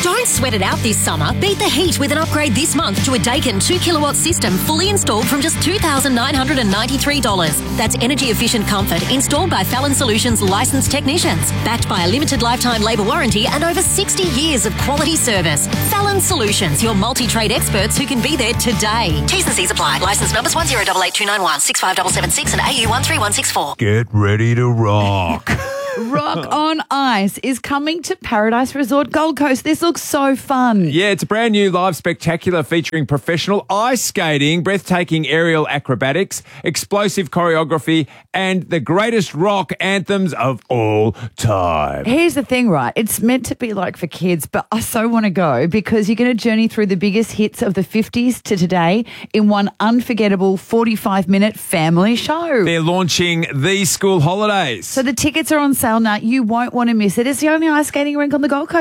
Don't sweat it out this summer. Beat the heat with an upgrade this month to a Daikin 2 kilowatt system fully installed from just $2,993. That's energy efficient comfort installed by Fallon Solutions licensed technicians, backed by a limited lifetime labour warranty and over 60 years of quality service. Fallon Solutions, your multi-trade experts who can be there today. T's and C's apply. Licence numbers 1088291 65776 and AU 13164. Get ready to rock. Rock on Ice is coming to Paradise Resort Gold Coast. This looks so fun. Yeah, it's a brand new live spectacular featuring professional ice skating, breathtaking aerial acrobatics, explosive choreography, and the greatest rock anthems of all time. Here's the thing, right? It's meant to be like for kids, but I so want to go because you're going to journey through the biggest hits of the 50s to today in one unforgettable 45-minute family show. They're launching these school holidays. So the tickets are on sale now. You won't want to miss it. It's the only ice skating rink on the Gold Coast.